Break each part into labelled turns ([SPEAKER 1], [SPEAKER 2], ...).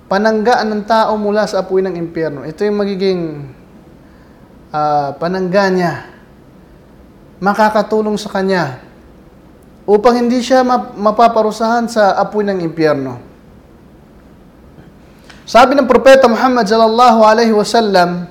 [SPEAKER 1] pananggaan ng tao mula sa apoy ng impyerno. Ito yung magiging panangga niya. Makakatulong sa kanya upang hindi siya mapaparusahan sa apoy ng impyerno. Sabi ng Propeta Muhammad sallallahu alaihi wasallam,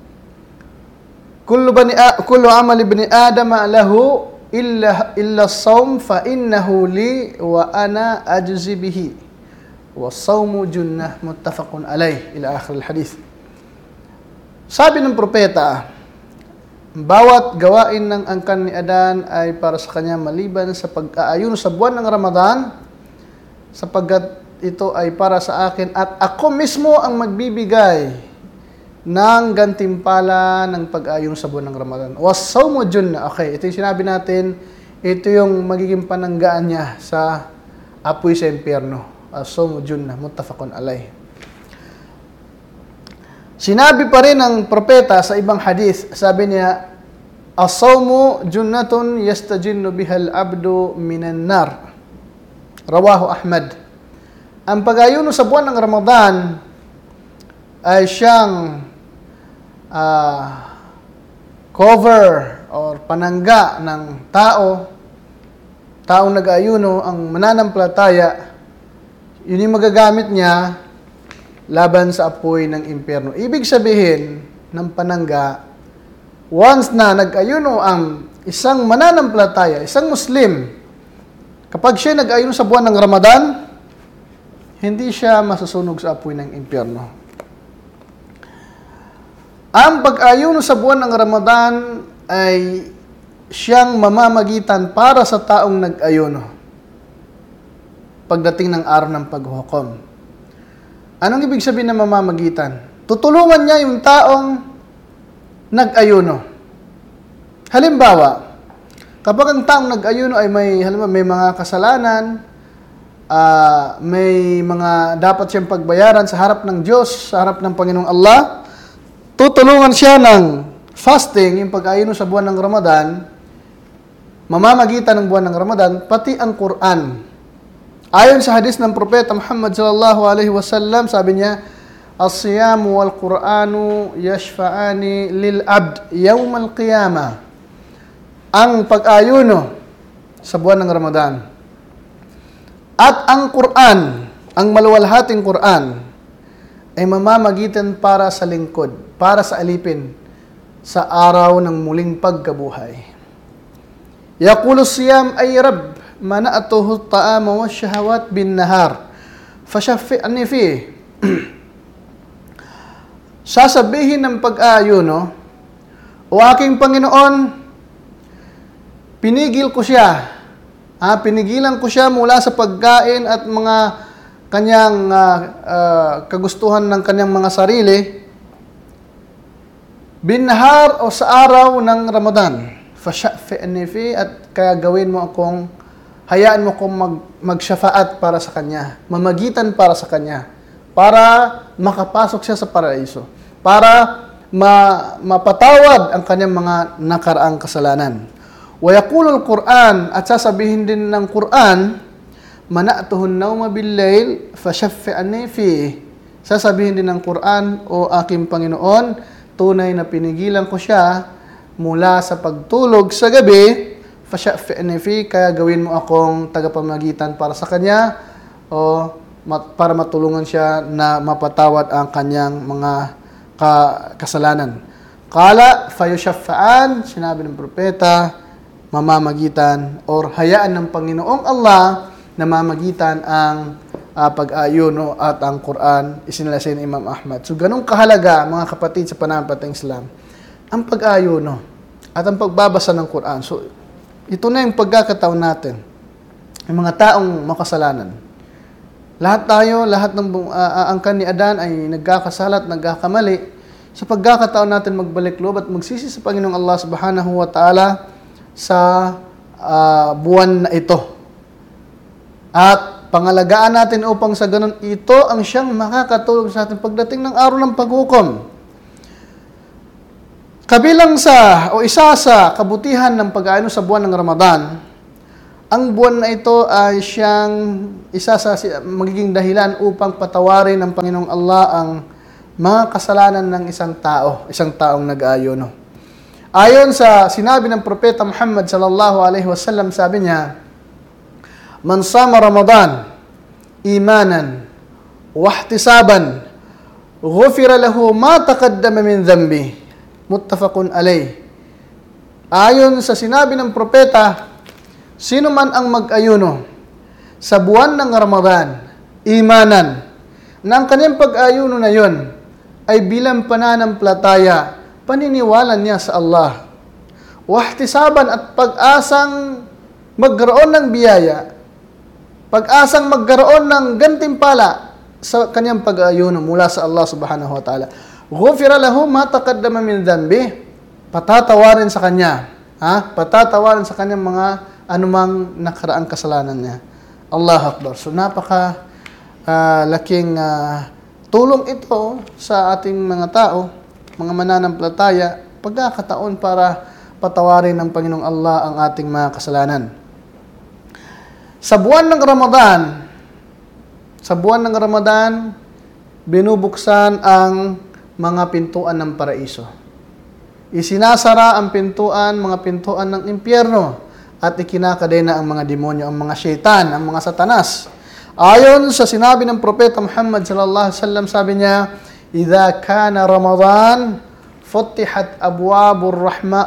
[SPEAKER 1] kullu amal ibni Adam lahu illa as-sawm fa innahu li wa ana ajzi bihi. Was-sawmu junnah, muttafaqun alayh, ila akhir al-hadith. Sabi ng propeta, bawat gawain ng angkan ni Adan ay para sa kanya maliban sa pag-aayuno sa buwan ng Ramadan, sapagkat ito ay para sa akin at ako mismo ang magbibigay ng gantimpala ng pag-aayuno sa buwan ng Ramadan. Was-sawmu junnah. Okay, ito yung sinabi natin, ito yung magiging pananggaan niya sa apoy sa impyerno. As-sawmu junnah, muttafaqun alayh. Sinabi pa rin ng propeta sa ibang hadith, sabi niya, as-sawmu junnatun yastajinnu bihal abdu minan nar. Rawahu Ahmad. Ang pag-ayuno sa buwan ng Ramadan ay siyang cover or panangga ng taong nag-ayuno, ang mananampalataya. Yun yung magagamit niya laban sa apoy ng impyerno. Ibig sabihin ng panangga, once na nag-ayuno ang isang mananampalataya, isang Muslim, kapag siya nag-ayuno sa buwan ng Ramadan, hindi siya masusunog sa apoy ng impyerno. Ang pag-ayuno sa buwan ng Ramadan ay siyang mamamagitan para sa taong nag-ayuno pagdating ng araw ng paghukom. Anong ibig sabihin ng mamamagitan? Tutulungan niya yung taong nag-ayuno. Halimbawa, kapag ang taong nag-ayuno ay may mga kasalanan, may mga dapat siyang pagbayaran sa harap ng Diyos, sa harap ng Panginoong Allah, tutulungan siya ng fasting, yung pag-ayuno sa buwan ng Ramadan, mamamagitan ng buwan ng Ramadan, pati ang Quran. Ayon sa hadis ng Propeta Muhammad sallallahu alaihi wasallam, sabi niya, as-siyamu wal Qur'anu yashfa'ani lil abd yawm al-qiyamah. Ang pag-ayuno sa buwan ng Ramadan at ang Quran, ang maluwalhating Quran, ay mamamagitan para sa lingkod, para sa alipin sa araw ng muling pagkabuhay. Yaqulu siyam ay Rabb, mana'atuhu ta'ama wa syahawat bin nahar fashaffi'ni fi. Sasabihin ng pag-aayuno, o aking Panginoon, pinigil ko siya. Pinigilan ko siya mula sa pagkain at mga kanyang kagustuhan ng kanyang mga sarili bin nahar o sa araw ng Ramadan. Fashaffi'ni fi, at kaya gawin mo akong, hayaan mo kong magsyafaat para sa kanya, mamagitan para sa kanya, para makapasok siya sa paraiso, para mapatawad ang kanyang mga nakaraang kasalanan. Wa yaqulul Quran, at sasabihin din ng Quran, mana'tuhun nawma bil-layl fashaffi'ni fi. Sasabihin din ng Quran, o aking Panginoon, tunay na pinigilan ko siya mula sa pagtulog sa gabi, fashaffi'ni fi, kaya gawin mo akong tagapamagitan para sa kanya, o para matulungan siya na mapatawad ang kanyang mga kasalanan. Qala fayushaffa'an, sinabi ng propeta, mamamagitan or hayaan ng Panginoong Allah na mamagitan ang pag-ayuno at ang Quran, isinalasin ni Imam Ahmad. So, ganun kahalaga, mga kapatid sa pananampalatayang Islam, ang pag-ayuno at ang pagbabasa ng Quran. So, ito na yung pagkakataon natin. Yung mga taong makasalanan. Lahat tayo, lahat ng angkan ni Adan ay nagkakasala at nagkakamali. Sa pagkakataon natin magbalik loob at magsisi sa Panginoong Allah subhanahu wa ta'ala sa buwan na ito. At pangalagaan natin upang sa ganun, ito ang siyang makakatulong sa atin pagdating ng araw ng paghukom. Kabilang isa sa kabutihan ng pag-aayuno sa buwan ng Ramadan, ang buwan na ito ay siyang isa sa magiging dahilan upang patawarin ng Panginoong Allah ang mga kasalanan ng isang taong nag-aayuno. Ayon sa sinabi ng Propeta Muhammad sallallahu alaihi wasallam, sabi niya, "Man sama Ramadan imanan wa ihtisaban, ghufira lahu ma taqaddama min dhanbi." Muttafaqun alayh. Ayon sa sinabi ng propeta, sino man ang mag-ayuno sa buwan ng Ramadan, imanan, na ang kanyang pag-ayuno na yon ay bilang pananampalataya, paniniwala niya sa Allah, wahtisaban at pag-asang magkaroon ng biyaya, pag-asang magkaroon ng gantimpala sa kanyang pag-ayuno mula sa Allah subhanahu wa ta'ala. Ghufira lahu ma taqaddama min dhanbi, patatawarin sa kanya, patatawarin sa kanyang mga anumang nakaraang kasalanan niya. Allahu Akbar. So napaka laking tulong ito sa ating mga tao, mga mananampalataya, pagkakataon para patawarin ng Panginoong Allah ang ating mga kasalanan. Sa buwan ng Ramadan, binubuksan ang mga pintuan ng paraiso. Isinasara ang mga pintuan ng impyerno, at ikinakadena ang mga demonyo, ang mga syaitan, ang mga satanas. Ayon sa sinabi ng Propeta Muhammad sallallahu alaihi wasallam, sabi niya, "Idza kana Ramadan, futihat abwabur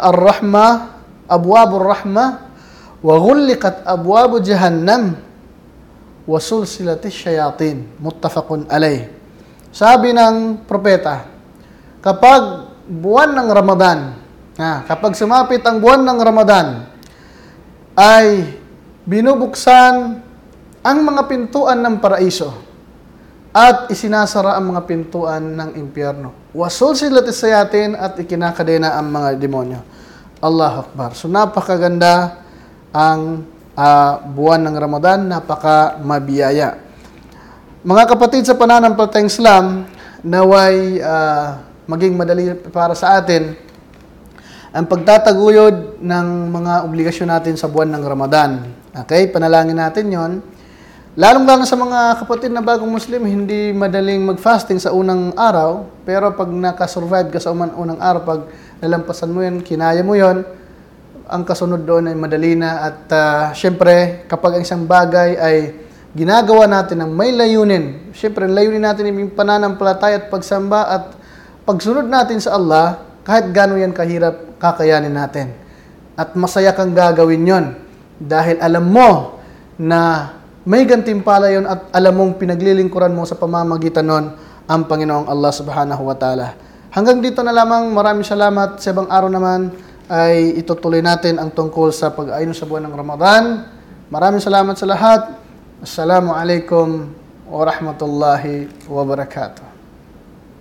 [SPEAKER 1] rahma, wa ghulliqat abwabu jahannam, wa sulsilatish syayatin." Muttafaqun alayh. Sabi ng propeta, kapag buwan ng Ramadan, kapag sumapit ang buwan ng Ramadan, ay binubuksan ang mga pintuan ng paraiso at isinasara ang mga pintuan ng impyerno. Wasulsilatis sayatin, at ikinakadena ang mga demonyo. Allahu Akbar. So napakaganda ang buwan ng Ramadan, napaka mabiyaya. Mga kapatid sa pananampalatayang Islam, naway maging madali para sa atin ang pagtataguyod ng mga obligasyon natin sa buwan ng Ramadan. Okay? Panalangin natin yon. Lalong-lalo sa mga kapatid na bagong Muslim, hindi madaling mag-fasting sa unang araw, pero pag nakasurvive ka sa unang araw, pag nalampasan mo yun, kinaya mo yon, ang kasunod doon ay madali na. At syempre, kapag ang isang bagay ay ginagawa natin ng may layunin, syempre, layunin natin yung pananampalataya at pagsamba at pagsunod natin sa Allah, kahit gano'n yan kahirap, kakayanin natin. At masaya kang gagawin yon dahil alam mo na may gantimpala yon at alam mong pinaglilingkuran mo sa pamamagitan nun ang Panginoong Allah subhanahu wa ta'ala. Hanggang dito na lamang. Maraming salamat. Sa ibang araw naman ay itutuloy natin ang tungkol sa pag-ayuno sa buwan ng Ramadan. Maraming salamat sa lahat. Assalamu alaikum wa rahmatullahi wa barakatuh.